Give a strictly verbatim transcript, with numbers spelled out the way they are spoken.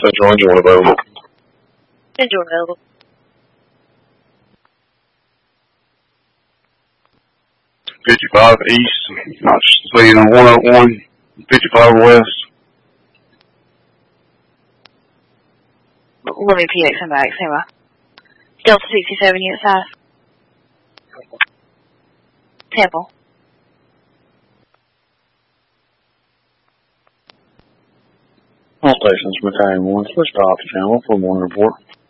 Central engine one available. Engine available. fifty-five east, not seeing on one oh one, fifty-five west. Let me P X him back, see what. Delta sixty-seven unit size. Temple. All stations, Battalion one, switch to Opti channel for morning report.